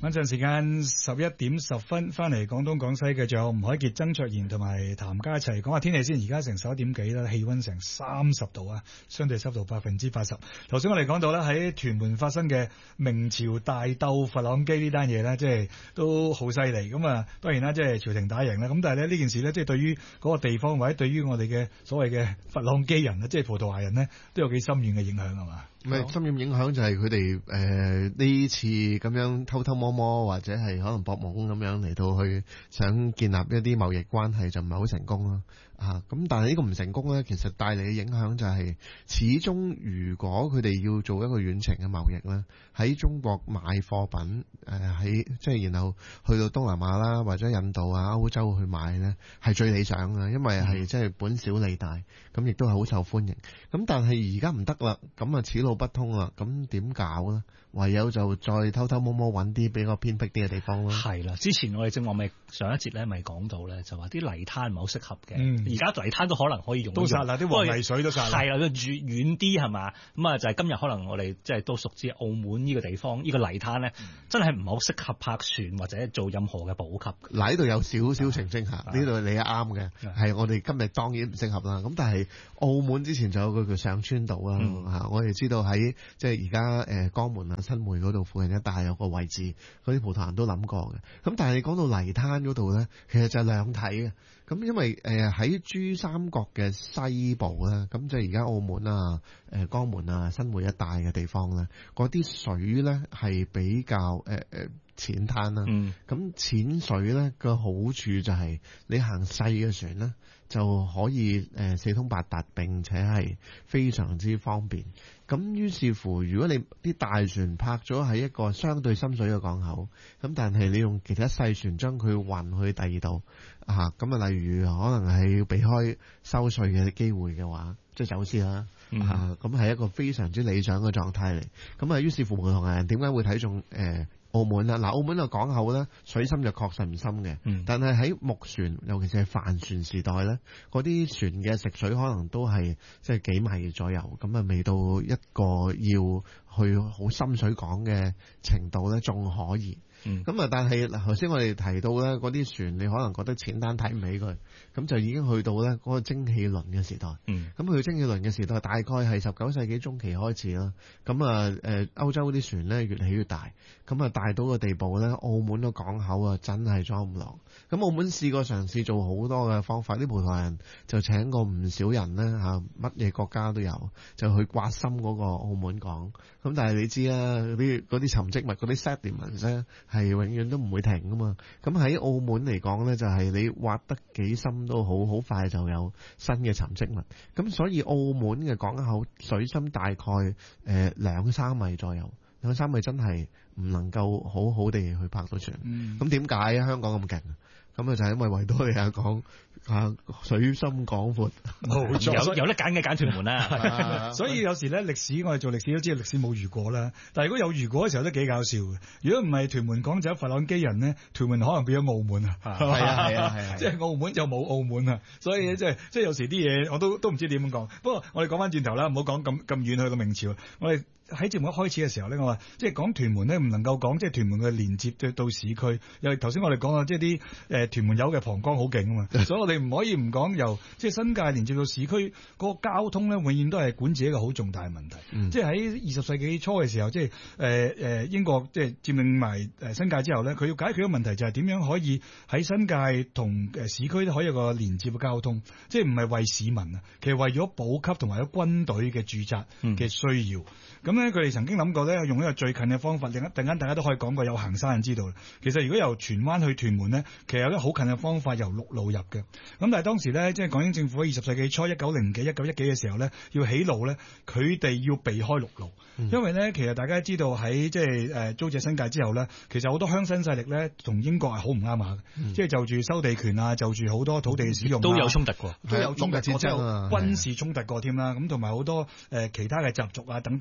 晚上時間11:10翻嚟廣東廣西嘅，仲有吳海傑、曾卓賢同埋譚家一齊講下天氣先。而家成11點幾啦，氣溫成30度啊，相對濕度80%。頭先我哋講到咧，喺屯門發生嘅明朝大鬥佛朗機呢單嘢咧，即係都好犀利。咁啊，當然啦，即係朝廷打贏啦。咁但係咧呢件事咧，即係對於嗰個地方或者對於我哋嘅所謂嘅佛朗機人啊，即係葡萄牙人咧，都有幾深遠嘅影響係嘛？ 深遠影響就係佢哋呢次咁樣偷偷摸摸或者係可能博懵咁樣嚟到去想建立一啲貿易關係就唔係好成功啦。咁但係呢個唔成功咧，其實帶嚟嘅影響就係始終如果佢哋要做一個遠程嘅貿易咧，喺中國買貨品喺即係然後去到東南亞啦或者印度啊歐洲去買咧係最理想嘅，因為係即係本小利大，咁亦都係好受歡迎。咁但係而家唔得啦，咁啊此路不通啦，咁點搞咧？唯有就再偷偷摸摸揾啲比較偏僻啲嘅地方咯。 係啦，之前我哋正話咪上一節咧咪講到咧，就話啲泥灘唔係好適合嘅。而家泥灘都可能可以用， 都殺啦，啲黃泥水都殺啦。 係啦，遠啲係嘛？咁啊就係今日可能我哋即係都熟知澳門呢個地方，呢個泥灘咧真係唔係好適合泊船或者做任何嘅補給。 嗱，呢度有少少澄清下，呢度你係啱嘅，係我哋今日當然唔適合啦。咁但係澳門之前就有個叫上川島啦，我哋知道喺即係而家江門啊、新會嗰度附近一帶有個位置，嗰啲葡萄牙人都諗過嘅。咁但係你講到泥灘嗰度咧，其實就係兩睇嘅。咁因為喺珠三角嘅西部咧，咁即係而家澳門啊、江門啊、新會一帶嘅地方咧，嗰啲水咧係比較淺灘啦。咁淺水咧個好處就係你行細嘅船咧就可以四通八達，並且係非常之方便。咁於是乎，如果你啲大船泊咗喺一個相對深水嘅港口，咁但係你用其他細船將佢運去第二度咁啊，例如可能係要避開收稅嘅機會嘅話，即係走私啦，咁係一個非常之理想嘅狀態嚟。咁啊，於是乎葡萄牙人點解會睇中澳門啦？嗱，澳門嘅港口咧水深就確實唔深嘅，但係喺木船，尤其是係帆船時代咧，嗰啲船嘅食水可能都係即係幾米左右，咁啊未到一個要去好深水港嘅程度咧，仲可以。咁但係嗱，頭先我哋提到咧，嗰啲船你可能覺得淺單睇唔起佢，咁就已經去到咧嗰個蒸汽輪嘅時代。咁去到蒸汽輪嘅時代，大概係19世紀中期開始啦。咁啊歐洲啲船咧越嚟越大，咁啊大到個地步咧，澳門個港口啊真係裝唔落。咁澳門試過嘗試做好多嘅方法，啲葡萄牙人就請過唔少人咧乜嘢國家都有，就去刮深嗰個澳門港。咁但係你知啦，嗰啲沉積物嗰啲 sediments 咧係永遠都唔會停噶嘛。咁喺澳門嚟講咧，就係你挖得幾深都好快就有新嘅沉積物。咁所以澳門嘅港口水深大概2-3米左右，2-3米真係唔能夠好好地去泊到船。咁點解香港咁勁？咁啊就係因為維多利亞港水深廣闊， 冇錯， 有得揀嘅揀屯門啦。 所以有時咧歷史，我哋做歷史都知道歷史冇如果啦。但係如果有如果嘅時候都幾搞笑嘅。如果唔係屯門港就有佛朗機人咧，屯門可能變咗澳門啊。係啊，即係澳門就冇澳門啊。所以即係有時啲嘢我都唔知點樣講。不過我哋講翻轉頭啦，唔好講咁遠去到明朝。我哋喺節目一開始嘅時候咧，我話即係講屯門咧，唔能夠講即係屯門嘅連接到市區。因為頭先我哋講啊，即係啲屯門有嘅膀胱好勁啊嘛，所以我哋唔可以唔講由即係新界連接到市區嗰個交通咧，永遠都係管治一個好重大嘅問題。即係喺20世紀初嘅時候，即係英國即係佔領埋新界之後咧，佢要解決嘅問題就係點樣可以喺新界同市區都可以有個連接嘅交通，即係唔係為市民啊，其實為咗補給同埋咗軍隊嘅駐紮嘅需要。咁咧，佢哋曾經諗過咧，用一個最近嘅方法，突然間大家都可以講過，有行山人知道。其實如果由荃灣去屯門咧，其實有一個好近嘅方法，由陸路入嘅。咁但係當時咧，即係港英政府喺20世紀初1900幾、1910幾嘅時候咧，要起路咧，佢哋要避開陸路，因為咧，其實大家知道喺即係租借新界之後咧，其實好多鄉紳勢力咧，同英國係好唔啱下嘅，即係就住收地權啊，就住好多土地嘅使用都有衝突過， 都有衝突過，軍事衝突過添啦。咁同埋好多其他嘅習俗啊等等嘅嘢。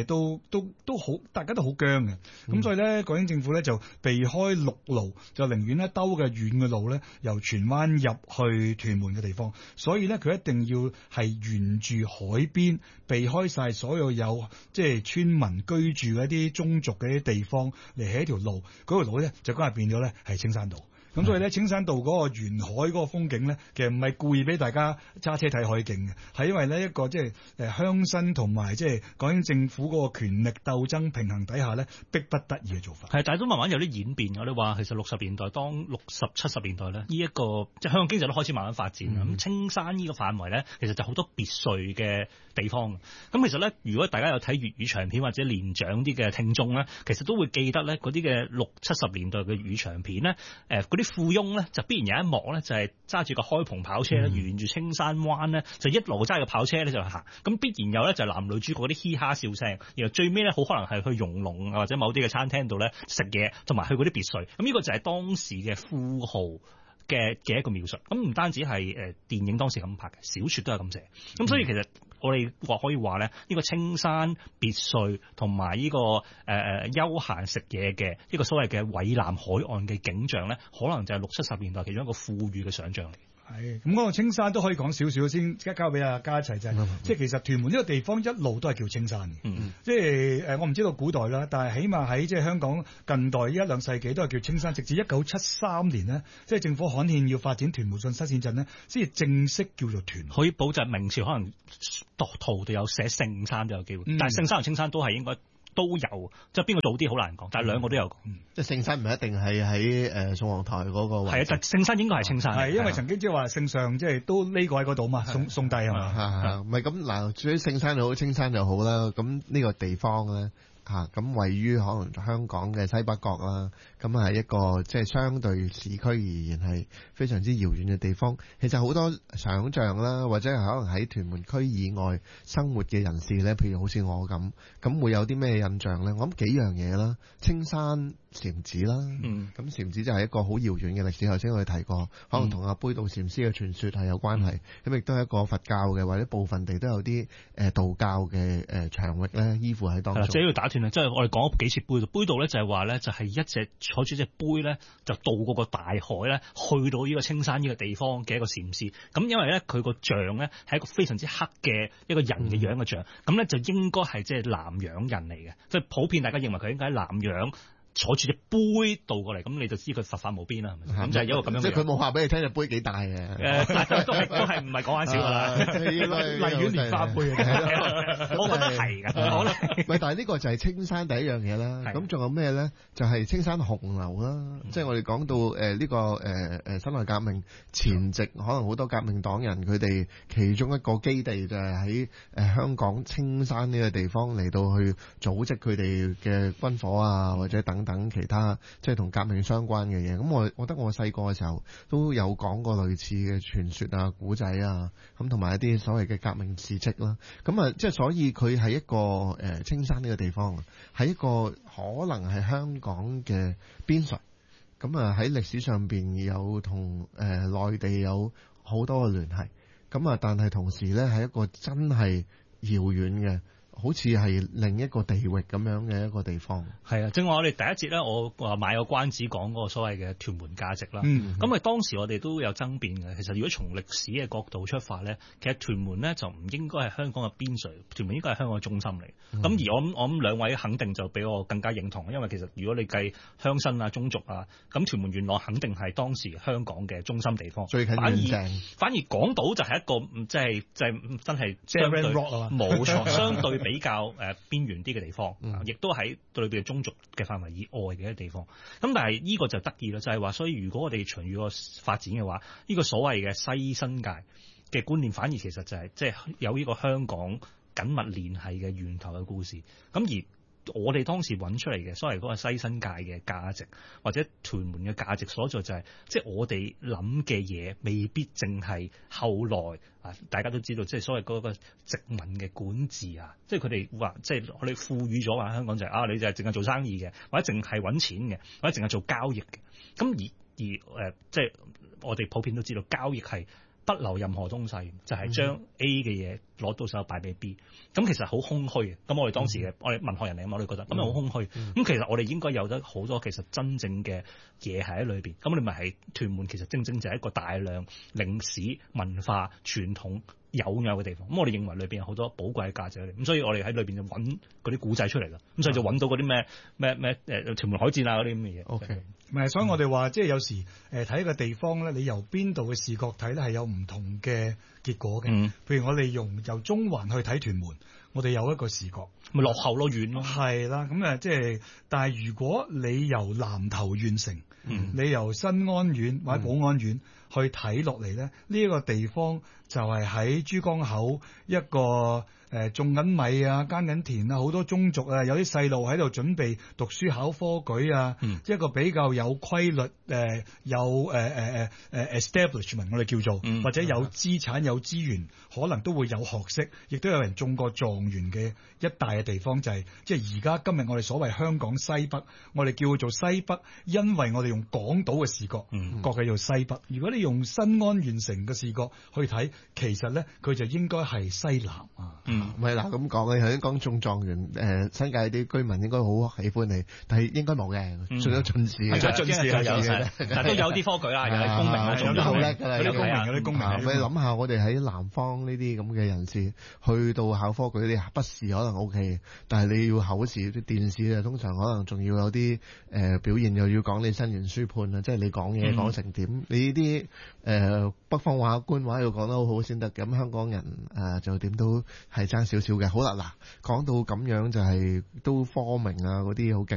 都好，大家都好僵嘅。咁所以咧，港英政府咧就避開陸路，就寧願咧兜嘅遠嘅路咧，由荃灣入去屯門嘅地方。所以咧，佢一定要係沿住海邊，避開晒所有有即係村民居住嘅一啲宗族嘅一啲地方嚟起一條路。嗰條路咧就今日變咗咧係青山道。咁所以咧，青山道嗰個沿海嗰個風景咧，其實唔係故意俾大家揸車睇海景嘅，係因為呢一個即係鄉紳同埋即係港英政府嗰個權力鬥爭平衡底下咧，逼不得已嘅做法。 係，但係都慢慢有啲演變。我哋話其實60年代當60、70年代咧，呢一個即係香港經濟都開始慢慢發展啦。咁青山呢個範圍咧，其實就好多別墅嘅地方。咁其實咧，如果大家有睇粵語長片或者年長啲嘅聽眾咧，其實都會記得咧嗰啲嘅60、70年代嘅粵語長片咧，啲富翁咧就必然有一幕咧，就係揸住個開篷跑車咧，沿住青山灣咧，就一路揸個跑車咧就行。咁必然有咧就係男女主角嗰啲嘻哈笑聲，然後最尾咧好可能係去熔龍或者某啲嘅餐廳度咧食嘢，同埋去嗰啲別墅。咁呢個就係當時嘅富豪嘅一個描述。咁唔單止係電影當時咁拍嘅，小説都係咁寫。咁所以其實我哋可以話咧，呢個青山別墅同埋呢個休閒食嘢嘅呢個所謂嘅蔚藍海岸嘅景象咧，可能就係60、70年代其中一個富裕嘅想像嚟。 係，咁嗰個青山都可以講少少先，即刻交俾阿嘉齊就係，即係其實屯門呢個地方一路都係叫青山嘅，即係我唔知道古代啦，但係起碼喺即係香港近代1、2世紀都係叫青山，直至1973年呢，即係政府刊憲要發展屯門信息線鎮呢，先至正式叫做屯。 可以保證明朝可能圖都有寫聖山都有機會，但係聖山同青山都係應該都有，即係邊個早啲好難講，但係兩個都有講。 即係聖山唔一定係喺宋皇台嗰個位。 係啊，但聖山應該係青山。 係因為曾經即係話聖上即係都匿過喺嗰度嘛，宋帝係嘛。 唔係咁嗱，至於聖山又好，青山又好啦。咁呢個地方咧。咁位於可能香港嘅西北角啦，咁係一個即係相對市區而言係非常之遙遠嘅地方。其實好多想像啦，或者係可能喺屯門區以外生活嘅人士咧，譬如好似我咁會有啲咩印象咧？我諗幾樣嘢啦，青山禪寺啦，咁禪寺就係一個好遙遠嘅歷史。頭先我哋提過，可能同阿杯渡禪師嘅傳說係有關係。咁亦都係一個佛教嘅，或者部分地都有啲道教嘅場域咧，依附喺當中。 即係要打斷啊！即係我哋講咗幾次杯渡，杯渡咧就係話咧，就係一隻坐住隻杯咧，就渡過個大海咧，去到呢個青山呢個地方嘅一個禪師。咁因為咧佢個像咧係一個非常之黑嘅一個人嘅樣嘅像，咁咧就應該係即係南洋人嚟嘅，即係普遍大家認為佢應該喺南洋。坐住隻杯渡過嚟，咁你就知佢佛法無邊啦，係咪？咁就係一個咁樣。 即係佢冇話俾你聽隻杯幾大嘅。 都係唔係講玩笑㗎啦。 荔園蓮花杯我覺得係㗎。好啦， 但係呢個就係青山第一樣嘢啦。咁仲有咩咧？就係青山紅樓啦。即係我哋講到呢個辛亥革命前夕，可能好多革命黨人佢哋其中一個基地就係喺香港青山呢個地方嚟到去組織佢哋嘅軍火啊，或者等其他即係同革命相關嘅嘢。咁我覺得我細個嘅時候都有講過類似嘅傳說啊、古仔啊，咁同埋一啲所謂嘅革命事蹟啦。咁啊，即係所以佢係一個青山呢個地方，係一個可能係香港嘅邊陲。咁啊喺歷史上邊有同內地有好多嘅聯繫。咁啊，但係同時咧係一個真係遙遠嘅。好似係另一個地域咁樣嘅一個地方。 係啊，正話我哋第一節咧，我話買個關子講嗰個所謂嘅屯門價值啦。咁當時我哋都有爭辯嘅。其實如果從歷史嘅角度出發咧，其實屯門咧就唔應該係香港嘅邊陲，屯門應該係香港嘅中心嚟。咁而我諗兩位肯定就比我更加認同，因為其實如果你計鄉紳啊、宗族啊，咁屯門元朗肯定係當時香港嘅中心地方。 最近反而港島就係一個即係真係相對冇錯，相對比較邊緣啲嘅地方，亦都喺對裏邊嘅宗族嘅範圍以外嘅一啲地方。咁但係呢個就得意啦，就係話，所以如果我哋長遠個發展嘅話，呢個所謂嘅西新界嘅觀念，反而其實就係即係有呢個香港緊密聯繫嘅源頭嘅故事。咁而我哋當時揾出嚟嘅所謂嗰個西新界嘅價值，或者屯門嘅價值所在，就係即係我哋諗嘅嘢未必淨係後來啊，大家都知道即係所謂嗰個殖民嘅管治啊，即係佢哋話即係我哋賦予咗話香港就係你就係淨係做生意嘅，或者淨係揾錢嘅，或者淨係做交易嘅。咁而即係我哋普遍都知道交易係不留任何東西，就係將 A 嘅嘢攞到手擺俾 B。咁其實好空虛嘅。咁我哋當時嘅我哋文學人嚟啊嘛，我哋覺得咁好空虛。咁其實我哋應該有得好多其實真正嘅嘢喺裏邊。咁你咪係屯門其實正正就係一個大量歷史文化傳統有嘅地方，咁我哋認為裏邊有好多寶貴嘅價值喺度，咁所以我哋喺裏邊就揾嗰啲古仔出嚟啦，咁所以就揾到嗰啲咩屯門海戰啊嗰啲咁嘅嘢。 OK， 所以我哋話即係有時睇一個地方咧，你由邊度嘅視覺睇咧係有唔同嘅結果嘅。譬如我哋由中環去睇屯門，我哋有一個視覺， 咪落後咯，遠咯。 係啦，咁即係，但係如果你由南頭縣城，你由新安縣或者寶安縣去睇落嚟咧，呢一個地方就係喺珠江口一個種緊米啊、耕緊田啊，好多宗族啊，有啲細路喺度準備讀書考科舉啊，一個比較有規律有establishment 我哋叫做，或者有資產有資源，可能都會有學識，亦都有人中過狀元嘅一帶嘅地方，就係即係而家今日我哋所謂香港西北，我哋叫做西北，因為我哋用港島嘅視覺，覺佢做西北。如果你用新安縣城嘅視覺去睇，其實咧佢就應該係西南啊。 唔係嗱咁講，你頭先講中狀元，新界啲居民應該好喜歡你，但係應該冇嘅，仲有進士嘅， 進士有嘅，但都有啲科舉啦，有啲功名啊， 有啲好叻㗎啦， 有啲功名，有啲功名。 你諗下，我哋喺南方呢啲咁嘅人士，去到考科舉，你筆試可能 OK， 但係你要口試啲殿試啊，通常可能仲要有啲表現，又要講你申言書判啊，即係你講嘢講成點，你呢啲北方話官話要講得好好先得。咁香港人就點都係爭少少嘅。好啦，嗱，講到咁樣就係都科名啊嗰啲好勁。